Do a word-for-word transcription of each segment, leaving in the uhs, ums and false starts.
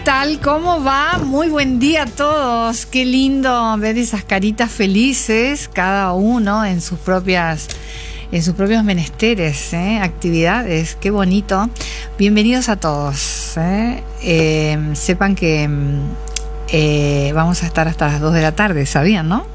tal? ¿Cómo va? Muy buen día a todos. Qué lindo ver esas caritas felices, cada uno en sus propias, en sus propios menesteres, ¿eh? Actividades. Qué bonito. Bienvenidos a todos. ¿eh? Eh, sepan que eh, vamos a estar hasta las dos de la tarde, ¿sabían, no?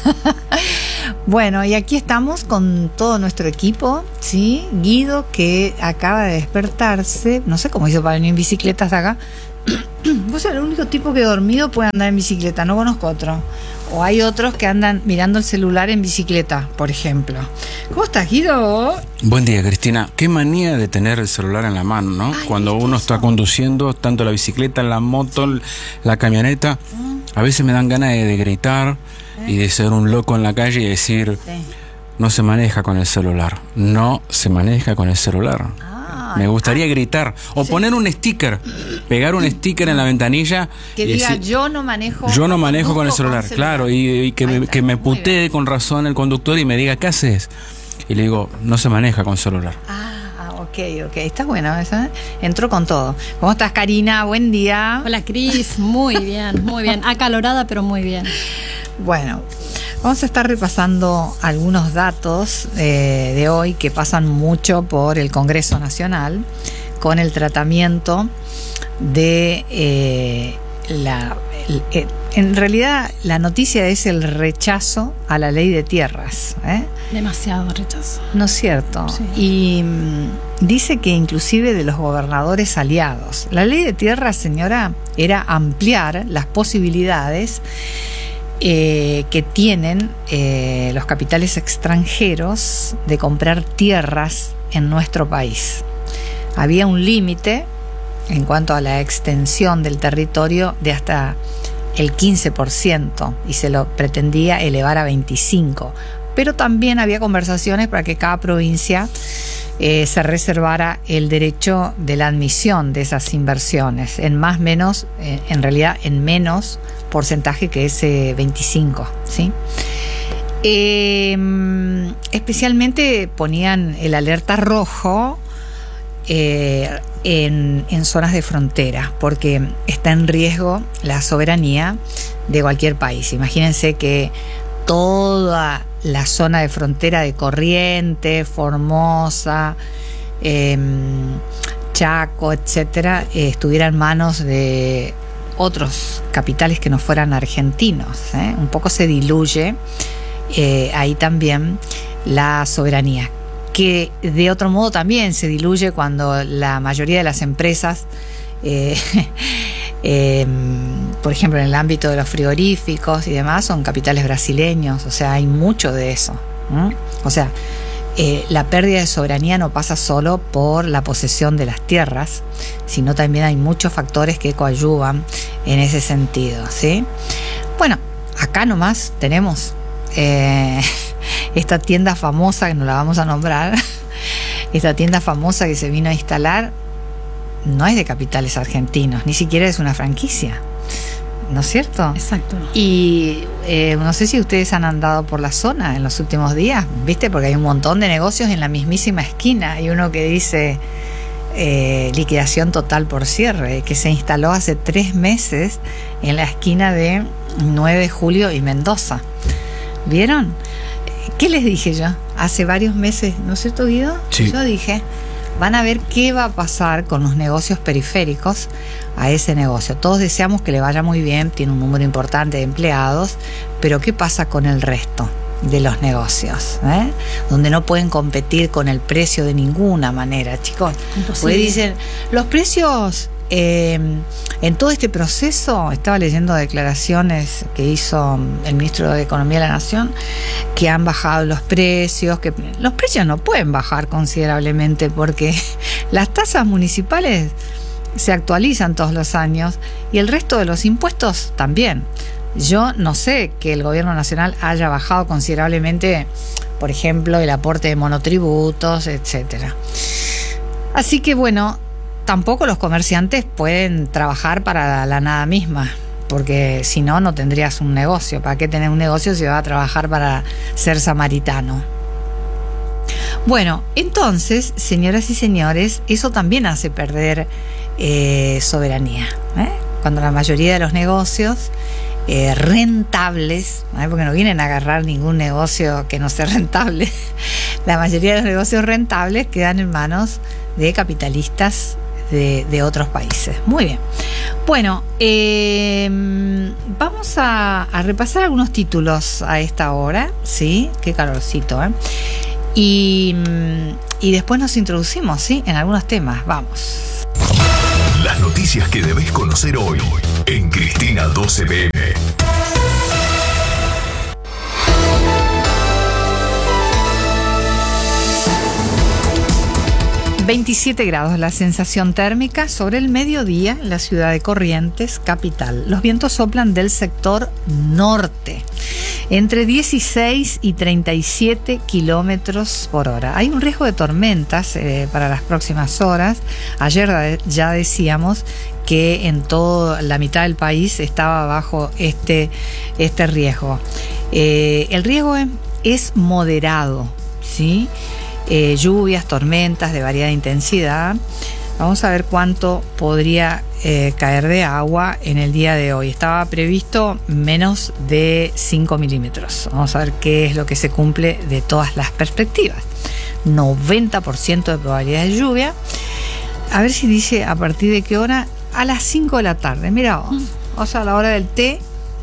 Bueno, y aquí estamos con todo nuestro equipo, ¿sí? Guido, que acaba de despertarse, no sé cómo hizo para venir en bicicleta hasta acá. Vos sos el único tipo que dormido puede andar en bicicleta, no conozco otro. O hay otros que andan mirando el celular en bicicleta, por ejemplo. ¿Cómo estás, Guido? Buen día, Cristina. Qué manía de tener el celular en la mano, ¿no? Ay, Cuando uno está eso? conduciendo, tanto la bicicleta, la moto, la camioneta, a veces me dan ganas de, de gritar ¿Eh? y de ser un loco en la calle y decir, sí. no se maneja con el celular, no se maneja con el celular. Ah. Me gustaría gritar o sí. poner un sticker, pegar un sticker en la ventanilla que y diga decir, yo no manejo yo no manejo con el celular, con celular. Claro, y, y que, me, que me putee con razón el conductor y me diga ¿qué haces? Y le digo, no se maneja con celular. Ah, ok, ok, está bueno eso, ¿eh? Entró con todo. ¿Cómo estás, Karina? Buen día. Hola, Cris, muy bien, muy bien, acalorada pero muy bien. Bueno, vamos a estar repasando algunos datos eh, de hoy que pasan mucho por el Congreso Nacional con el tratamiento de eh, la... El, eh, en realidad la noticia es el rechazo a la ley de tierras. ¿eh? Demasiado rechazo. ¿No es cierto? Sí. Y mmm, dice que inclusive de los gobernadores aliados. La ley de tierras, señora, era ampliar las posibilidades Eh, que tienen eh, los capitales extranjeros de comprar tierras en nuestro país. Había un límite en cuanto a la extensión del territorio de hasta el quince por ciento y se lo pretendía elevar a veinticinco por ciento, pero también había conversaciones para que cada provincia eh, se reservara el derecho de la admisión de esas inversiones en más menos, eh, en realidad en menos porcentaje que ese veinticinco, ¿sí? Eh, especialmente ponían el alerta rojo eh, en, en zonas de frontera, porque está en riesgo la soberanía de cualquier país. Imagínense que toda la zona de frontera de Corrientes, Formosa, eh, Chaco, etcétera, eh, estuviera en manos de otros capitales que no fueran argentinos. ¿eh? Un poco se diluye eh, ahí también la soberanía, que de otro modo también se diluye cuando la mayoría de las empresas, eh, eh, por ejemplo en el ámbito de los frigoríficos y demás, son capitales brasileños. O sea, hay mucho de eso. ¿eh? O sea, Eh, la pérdida de soberanía no pasa solo por la posesión de las tierras, sino también hay muchos factores que coadyuvan en ese sentido, ¿sí? Bueno, acá nomás tenemos eh, esta tienda famosa, que no la vamos a nombrar, esta tienda famosa que se vino a instalar, no es de capitales argentinos, ni siquiera es una franquicia, ¿no es cierto? Exacto. Y eh, no sé si ustedes han andado por la zona en los últimos días, ¿viste? Porque hay un montón de negocios en la mismísima esquina. Hay uno que dice eh, liquidación total por cierre, que se instaló hace tres meses en la esquina de nueve de julio y Mendoza. ¿Vieron? ¿Qué les dije yo? Hace varios meses, ¿no es cierto, Guido? Sí. Yo dije, van a ver qué va a pasar con los negocios periféricos a ese negocio. Todos deseamos que le vaya muy bien, tiene un número importante de empleados, pero ¿qué pasa con el resto de los negocios? ¿eh? Donde no pueden competir con el precio de ninguna manera, chicos. Imposible. Porque dicen, los precios eh, en todo este proceso, estaba leyendo declaraciones que hizo el ministro de Economía de la Nación, que han bajado los precios, que los precios no pueden bajar considerablemente porque las tasas municipales se actualizan todos los años y el resto de los impuestos también. Yo no sé que el gobierno nacional haya bajado considerablemente, por ejemplo, el aporte de monotributos, etcétera. Así que bueno, tampoco los comerciantes pueden trabajar para la nada misma, porque si no, no tendrías un negocio. ¿Para qué tener un negocio si vas a trabajar para ser samaritano? Bueno, entonces, señoras y señores, eso también hace perder eh, soberanía, ¿eh? cuando la mayoría de los negocios eh, rentables, ¿no? Porque no vienen a agarrar ningún negocio que no sea rentable, la mayoría de los negocios rentables quedan en manos de capitalistas de, de otros países. Muy bien. Bueno, eh, vamos a, a repasar algunos títulos a esta hora, ¿sí? Qué calorcito, ¿eh? Y, y después nos introducimos, ¿sí? En algunos temas. Vamos. Las noticias que debes conocer hoy en Cristina doce P M. veintisiete grados la sensación térmica sobre el mediodía en la ciudad de Corrientes, capital. Los vientos soplan del sector norte, entre dieciséis y treinta y siete kilómetros por hora. Hay un riesgo de tormentas eh, para las próximas horas. Ayer ya decíamos que en toda la mitad del país estaba bajo este, este riesgo. Eh, el riesgo es, es moderado, ¿sí? Eh, lluvias, tormentas de variada intensidad. Vamos a ver cuánto podría eh, caer de agua en el día de hoy. Estaba previsto menos de cinco milímetros. Vamos a ver qué es lo que se cumple de todas las perspectivas. noventa por ciento de probabilidad de lluvia. A ver si dice a partir de qué hora. A las cinco de la tarde. Mira vos. O sea, a la hora del té.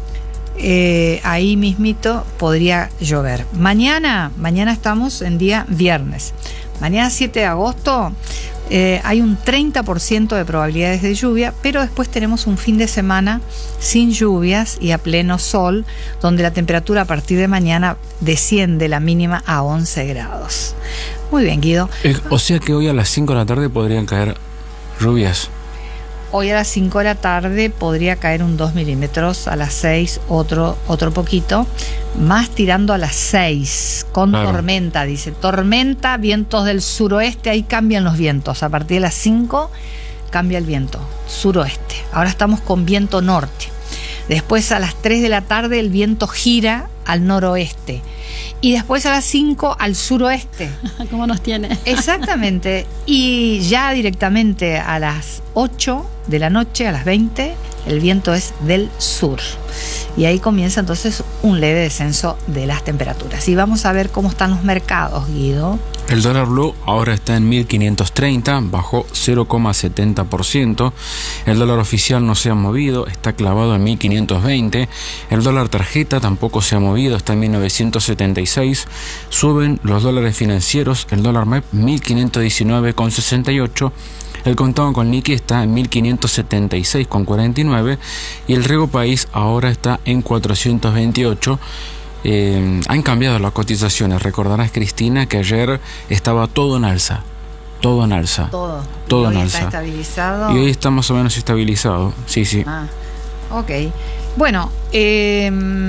Eh, ahí mismito podría llover. Mañana, mañana estamos en día viernes. Mañana siete de agosto eh, hay un treinta por ciento de probabilidades de lluvia, pero después tenemos un fin de semana sin lluvias y a pleno sol, donde la temperatura a partir de mañana desciende la mínima a once grados. Muy bien, Guido. Eh, o sea que hoy a las cinco de la tarde podrían caer lluvias. Hoy a las cinco de la tarde podría caer un dos milímetros, a las seis otro, otro poquito, más tirando a las seis, con claro. tormenta, dice, tormenta, vientos del suroeste, ahí cambian los vientos, a partir de las cinco cambia el viento, suroeste, ahora estamos con viento norte, después a las tres de la tarde el viento gira al noroeste, y después a las cinco al suroeste. ¿Cómo nos tiene? Exactamente. Y ya directamente a las ocho de la noche, a las veinte, el viento es del sur. Y ahí comienza entonces un leve descenso de las temperaturas. Y vamos a ver cómo están los mercados, Guido. El dólar blue ahora está en mil quinientos treinta, bajó cero coma setenta por ciento. El dólar oficial no se ha movido, está clavado en mil quinientos veinte. El dólar tarjeta tampoco se ha movido, está en mil novecientos setenta y seis. Suben los dólares financieros, el dólar M E P mil quinientos diecinueve coma sesenta y ocho. El contado con liqui está en mil quinientos setenta y seis coma cuarenta y nueve y el Rego País ahora está en cuatrocientos veintiocho. Eh, han cambiado las cotizaciones. Recordarás, Cristina, que ayer estaba todo en alza. Todo en alza. Todo. Todo ¿Y en hoy alza. Está estabilizado? Y hoy está más o menos estabilizado. Sí, sí. Ah, ok. Bueno, eh,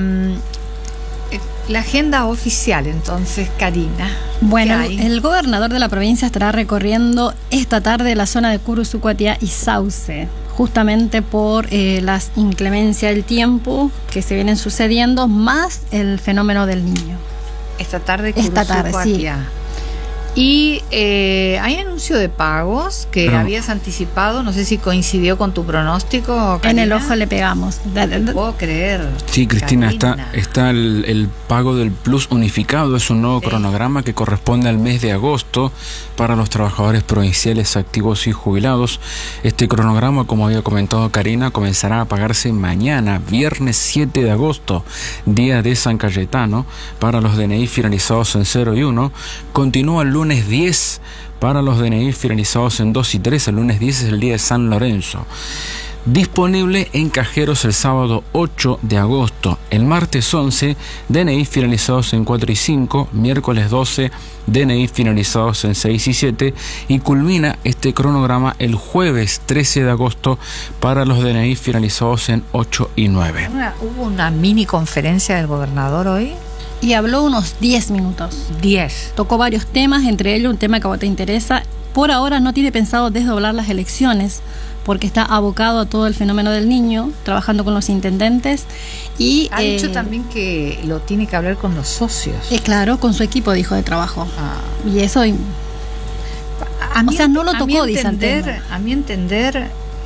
la agenda oficial, entonces, Karina. Bueno, el gobernador de la provincia estará recorriendo esta tarde la zona de Curuzucuatiá y Sauce, justamente por eh, las inclemencias del tiempo que se vienen sucediendo, más el fenómeno del niño. Esta tarde, Esta tarde, sí. Y eh, hay anuncio de pagos que Pero, habías anticipado, no sé si coincidió con tu pronóstico, Karina. En el ojo le pegamos. No puedo creer. Sí, Cristina, Karina. está, está el, el pago del Plus unificado, es un nuevo sí. cronograma que corresponde al mes de agosto para los trabajadores provinciales activos y jubilados. Este cronograma, como había comentado Karina, comenzará a pagarse mañana, viernes siete de agosto, día de San Cayetano, para los D N I finalizados en cero y uno. Continúa el lunes lunes diez para los D N I finalizados en dos y tres. El lunes diez es el día de San Lorenzo. Disponible en cajeros el sábado ocho de agosto. El martes once, D N I finalizados en cuatro y cinco. Miércoles doce, D N I finalizados en seis y siete. Y culmina este cronograma el jueves trece de agosto para los D N I finalizados en ocho y nueve. Una, ¿Hubo una mini conferencia del gobernador hoy? Y habló unos diez minutos. diez. Tocó varios temas, entre ellos un tema que a vos te interesa. Por ahora no tiene pensado desdoblar las elecciones, porque está abocado a todo el fenómeno del niño, trabajando con los intendentes. Y ha eh, dicho también que lo tiene que hablar con los socios. Eh, claro, con su equipo, dijo, de trabajo. Ah. Y eso... A mí, o sea, no lo tocó, a mi entender, dice a mi entender,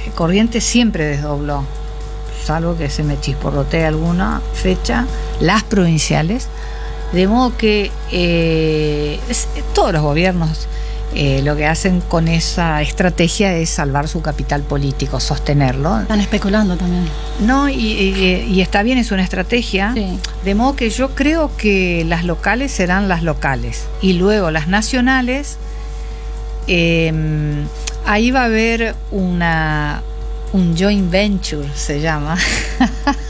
Corrientes siempre desdobló, salvo que se me chisporrotee alguna fecha, las provinciales, de modo que eh, es, todos los gobiernos eh, lo que hacen con esa estrategia es salvar su capital político, sostenerlo. Están especulando también. No, y, y, y está bien, es una estrategia, sí. De modo que yo creo que las locales serán las locales y luego las nacionales, eh, ahí va a haber una un joint venture, se llama